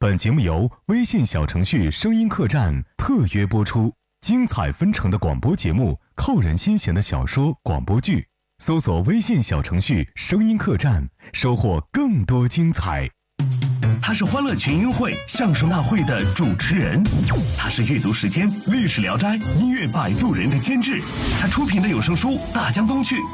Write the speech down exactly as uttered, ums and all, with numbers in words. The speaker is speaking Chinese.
本节目由微信小程序声音客栈特约播出，精彩纷呈的广播节目，扣人心弦的小说广播剧，搜索微信小程序声音客栈，收获更多精彩。 他是欢乐群英会相声大会的主持人，他是阅读时间历史聊斋音乐摆渡人的监制，他出品的有声书《大江东去》